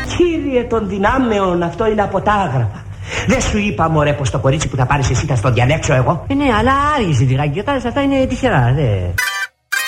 Κύριε των δυνάμεων, αυτό είναι από τα άγραφα. Δεν σου είπα, μωρέ, πως το κορίτσι που θα πάρεις εσύ θα στον διαλέξω εγώ? Ναι, αλλά άργησε λιγάκι. Όταν αυτά είναι τυχερά, δε.